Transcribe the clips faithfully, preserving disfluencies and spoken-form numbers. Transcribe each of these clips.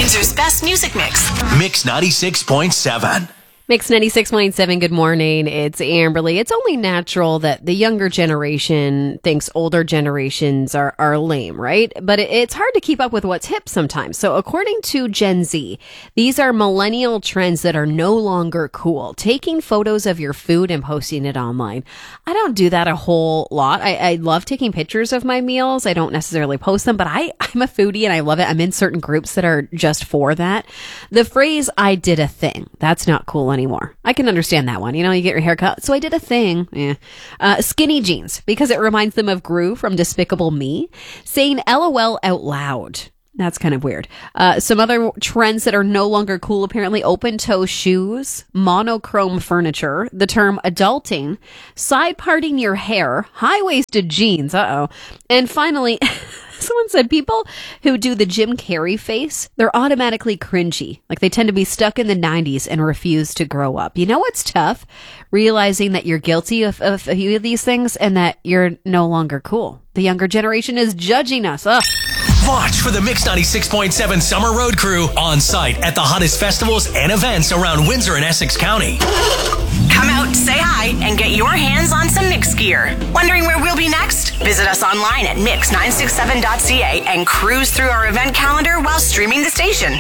Windsor's best music mix. Mix ninety-six point seven. Mix ninety-six point seven, good morning. It's Amberly. It's only natural that the younger generation thinks older generations are, are lame, right? But it, it's hard to keep up with what's hip sometimes. So according to Gen Z, these are millennial trends that are no longer cool. Taking photos of your food and posting it online. I don't do that a whole lot. I, I love taking pictures of my meals. I don't necessarily post them, but I, I'm a foodie and I love it. I'm in certain groups that are just for that. The phrase, I did a thing, that's not cool anymore. Anymore. I can understand that one. You know, you get your hair cut. So I did a thing. Yeah. Uh, skinny jeans, because it reminds them of Gru from Despicable Me. Saying LOL out loud. That's kind of weird. Uh, some other trends that are no longer cool, apparently: open toe shoes, monochrome furniture, the term adulting, side parting your hair, high-waisted jeans, uh-oh. And finally, someone said people who do the Jim Carrey face, they're automatically cringy. Like they tend to be stuck in the nineties and refuse to grow up. You know what's tough? Realizing that you're guilty of, of a few of these things and that you're no longer cool. The younger generation is judging us. Ugh. Watch for the Mix ninety-six point seven Summer Road Crew on site at the hottest festivals and events around Windsor and Essex County. Come out, say hi, and get your hands on some Mix gear. Wondering where we'll be next? Visit us online at mix nine six seven dot c a and cruise through our event calendar while streaming the station.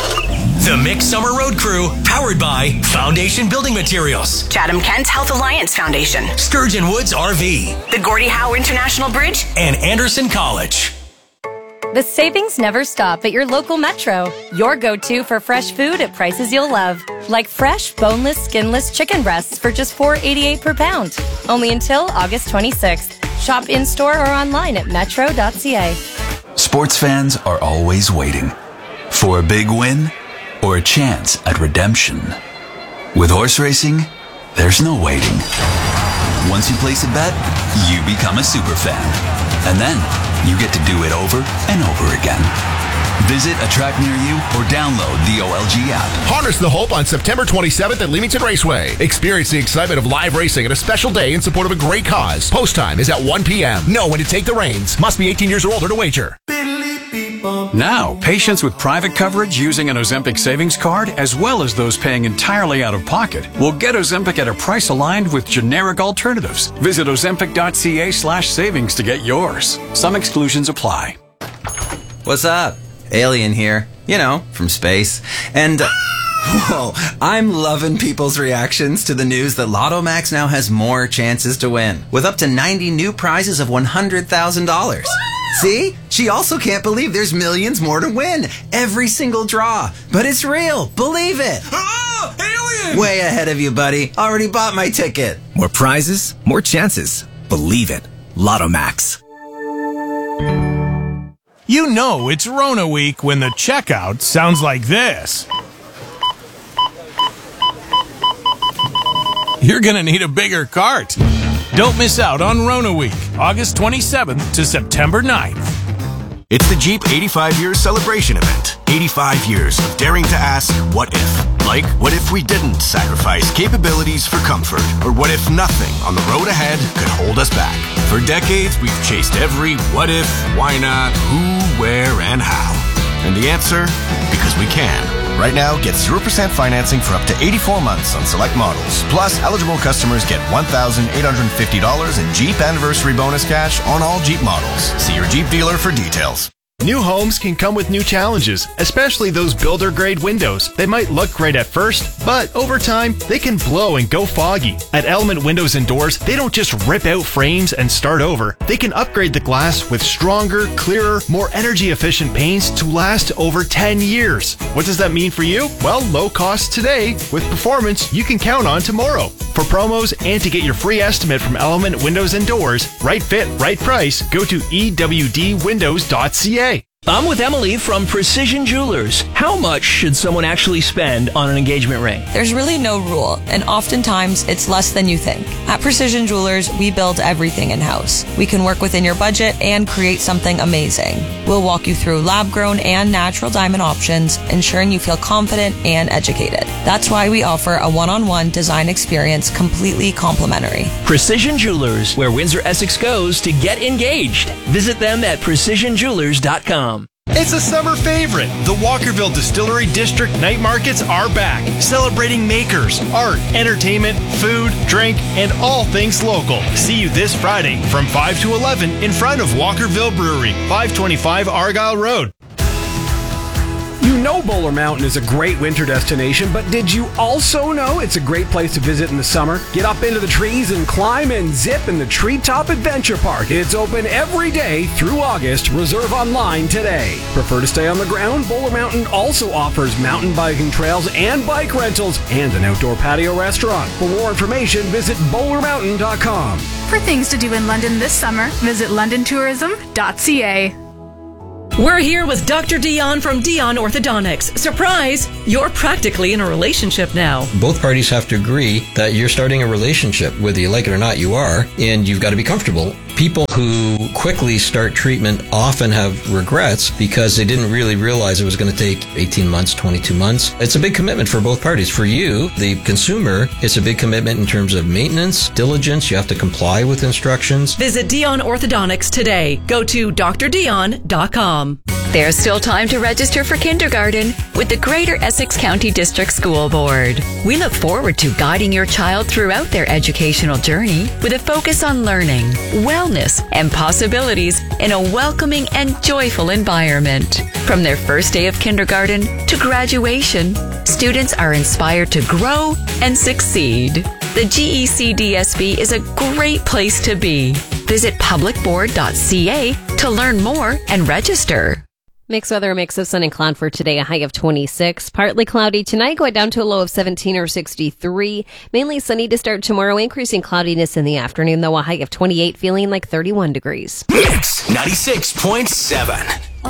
The Mix Summer Road Crew, powered by Foundation Building Materials, Chatham Kent Health Alliance Foundation, Sturgeon Woods R V, the Gordie Howe International Bridge, and Anderson College. The savings never stop at your local Metro. Your go-to for fresh food at prices you'll love. Like fresh, boneless, skinless chicken breasts for just four dollars and eighty-eight cents per pound. Only until August twenty-sixth. Shop in-store or online at metro dot c a. Sports fans are always waiting for a big win or a chance at redemption. With horse racing, there's no waiting. Once you place a bet, you become a super fan. And then you get to do it over and over again. Visit a track near you or download the O L G app. Harness the hope on September twenty-seventh at Leamington Raceway. Experience the excitement of live racing at a special day in support of a great cause. Post time is at one p.m. Know when to take the reins. Must be eighteen years or older to wager. Now, patients with private coverage using an Ozempic savings card, as well as those paying entirely out of pocket, will get Ozempic at a price aligned with generic alternatives. Visit ozempic dot c a slash savings to get yours. Some exclusions apply. What's up? Alien here. You know, from space. And, uh, whoa, I'm loving people's reactions to the news that Lotto Max now has more chances to win, with up to ninety new prizes of one hundred thousand dollars. See? She also can't believe there's millions more to win. Every single draw. But it's real. Believe it. Oh, alien! Way ahead of you, buddy. Already bought my ticket. More prizes, more chances. Believe it. Lotto Max. You know it's Rona week when the checkout sounds like this. You're gonna need a bigger cart. Don't miss out on Rona Week, August twenty-seventh to September ninth. It's the Jeep eighty-five years celebration event. eighty-five years of daring to ask, what if? Like, what if we didn't sacrifice capabilities for comfort? Or what if nothing on the road ahead could hold us back? For decades, we've chased every what if, why not, who, where, and how. And the answer? Because we can. Right now, get zero percent financing for up to eighty-four months on select models. Plus, eligible customers get one thousand eight hundred fifty dollars in Jeep Anniversary Bonus Cash on all Jeep models. See your Jeep dealer for details. New homes can come with new challenges, especially those builder-grade windows. They might look great at first, but over time, they can blow and go foggy. At Element Windows and Doors, they don't just rip out frames and start over. They can upgrade the glass with stronger, clearer, more energy-efficient paints to last over ten years. What does that mean for you? Well, low cost today with performance you can count on tomorrow. For promos and to get your free estimate from Element Windows and Doors, right fit, right price, go to e w d windows dot c a. I'm with Emily from Precision Jewelers. How much should someone actually spend on an engagement ring? There's really no rule, and oftentimes it's less than you think. At Precision Jewelers, we build everything in-house. We can work within your budget and create something amazing. We'll walk you through lab-grown and natural diamond options, ensuring you feel confident and educated. That's why we offer a one-on-one design experience completely complimentary. Precision Jewelers, where Windsor Essex goes to get engaged. Visit them at precision jewelers dot com. It's a summer favorite. The Walkerville Distillery District Night Markets are back, celebrating makers, art, entertainment, food, drink, and all things local. See you this Friday from five to eleven in front of Walkerville Brewery, five twenty-five Argyle Road. You know Bowler Mountain is a great winter destination, but did you also know it's a great place to visit in the summer? Get up into the trees and climb and zip in the Treetop Adventure Park. It's open every day through August. Reserve online today. Prefer to stay on the ground? Bowler Mountain also offers mountain biking trails and bike rentals and an outdoor patio restaurant. For more information, visit bowler mountain dot com. For things to do in London this summer, visit london tourism dot c a. We're here with Doctor Dion from Dion Orthodontics. Surprise! You're practically in a relationship now. Both parties have to agree that you're starting a relationship, whether you like it or not, you are, and you've got to be comfortable. People who quickly start treatment often have regrets because they didn't really realize it was going to take eighteen months, twenty-two months. It's a big commitment for both parties. For you, the consumer, it's a big commitment in terms of maintenance, diligence. You have to comply with instructions. Visit Dion Orthodontics today. Go to d r dion dot com. There's still time to register for kindergarten with the Greater Essex County District School Board. We look forward to guiding your child throughout their educational journey with a focus on learning, wellness, and possibilities in a welcoming and joyful environment. From their first day of kindergarten to graduation, students are inspired to grow and succeed. The G E C D S B is a great place to be. Visit public board dot c a to learn more and register. Mixed weather, a mix of sun and cloud for today, a high of twenty-six. Partly cloudy tonight, going down to a low of seventeen or sixty-three. Mainly sunny to start tomorrow, increasing cloudiness in the afternoon, though a high of twenty-eight, feeling like thirty-one degrees. Mix ninety-six point seven.